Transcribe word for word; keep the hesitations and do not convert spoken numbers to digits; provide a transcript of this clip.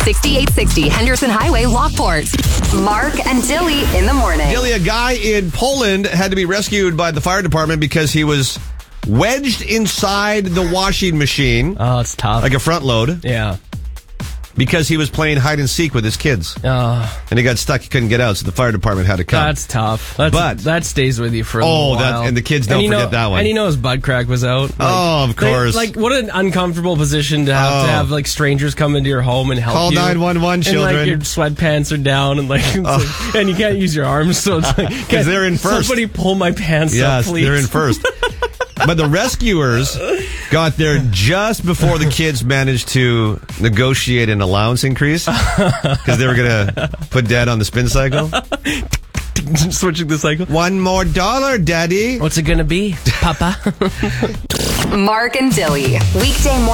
sixty-eight sixty Henderson Highway, Lockport. Mark and Dilly in the morning. Dilly, a guy in Poland had to be rescued by the fire department because he was wedged inside the washing machine. Oh, it's tough. Like a front load. Yeah. Because he was playing hide and seek with his kids. Oh. And he got stuck. He couldn't get out, so the fire department had to come. That's tough. That's, But- that stays with you for a Oh, little that- while. and the kids don't And you forget know- that one. And you know his butt crack was out. Like, Oh, of they- course. like, what an uncomfortable position to have Oh. to have, like, strangers come into your home and help Call you. nine one one, And, children. like, your sweatpants are down and, like, it's like- and you can't use your arms, so it's like... Because they're in first. Somebody pull my pants Yes, up, please. they're in first. But the rescuers got there just before the kids managed to negotiate an allowance increase because they were going to put Dad on the spin cycle. Switching the cycle. One more dollar, Daddy. What's it gonna be, Papa? Mark and Dilly. Weekday morning.